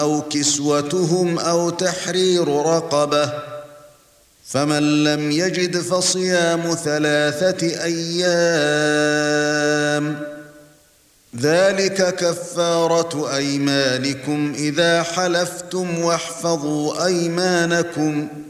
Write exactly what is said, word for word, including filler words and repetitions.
أو كسوتهم أو تحرير رقبة، فمن لم يجد فصيام ثلاثة أيام، ذلك كفارة أيمانكم إذا حلفتم، واحفظوا أيمانكم.